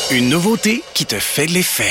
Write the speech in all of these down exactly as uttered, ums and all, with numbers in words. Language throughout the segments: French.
Une nouveauté qui te fait de l'effet.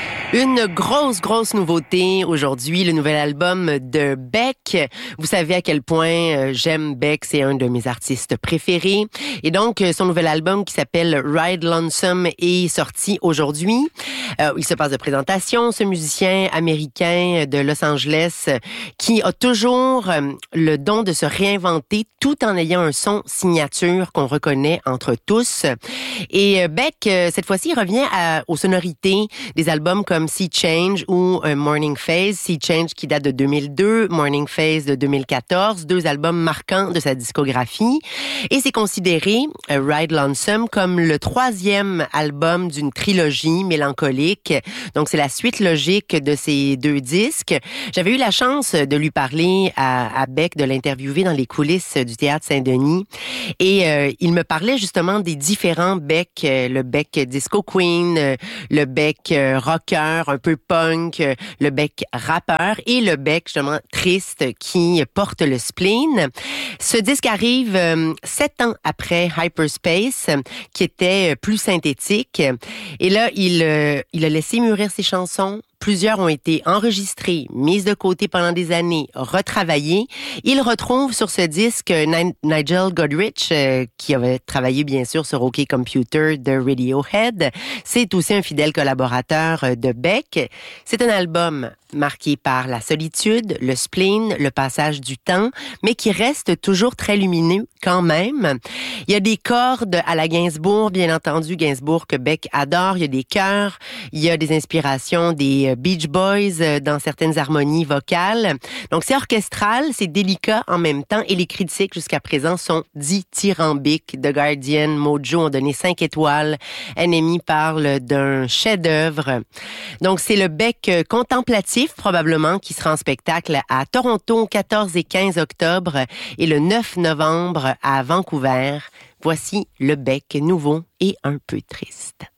Une grosse, grosse nouveauté aujourd'hui, le nouvel album de Beck. Vous savez à quel point euh, j'aime Beck, c'est un de mes artistes préférés. Et donc, euh, son nouvel album qui s'appelle Ride Lonesome est sorti aujourd'hui. Euh, il se passe de présentation, ce musicien américain de Los Angeles euh, qui a toujours euh, le don de se réinventer tout en ayant un son signature qu'on reconnaît entre tous. Et euh, Beck, euh, cette fois-ci, il revient à, aux sonorités des albums comme Sea Change ou euh, Morning Phase. Sea Change qui date de deux mille deux, Morning Phase de deux mille quatorze, deux albums marquants de sa discographie. Et c'est considéré, euh, Ride Lonesome, comme le troisième album d'une trilogie mélancolique. Donc c'est la suite logique de ces deux disques. J'avais eu la chance de lui parler à, à Beck, de l'interviewer dans les coulisses du Théâtre Saint-Denis. Et euh, il me parlait justement des différents Beck, euh, le Beck Disco Queen, euh, le Beck euh, rocker, un peu punk, euh, le Beck rappeur et le Beck justement triste qui porte le spleen. Ce disque arrive euh, sept ans après Hyperspace, euh, qui était plus synthétique. Et là, il, euh, il a laissé mûrir ses chansons. Plusieurs ont été enregistrées, mises de côté pendant des années, retravaillées. Il retrouve sur ce disque Nigel Godrich, euh, qui avait travaillé bien sûr sur OK Computer de Radiohead. C'est aussi un fidèle collaborateur de Beck. C'est un album marqué par la solitude, le spleen, le passage du temps, mais qui reste toujours très lumineux quand même. Il y a des cordes à la Gainsbourg, bien entendu, Gainsbourg que Beck adore. Il y a des chœurs, il y a des inspirations des Beach Boys dans certaines harmonies vocales. Donc c'est orchestral, c'est délicat en même temps et les critiques jusqu'à présent sont dithyrambiques. The Guardian, Mojo ont donné cinq étoiles. N M E parle d'un chef-d'œuvre. Donc c'est le Beck contemplatif probablement qui sera en spectacle à Toronto quatorze et quinze octobre et le neuf novembre à Vancouver. Voici le Beck nouveau et un peu triste.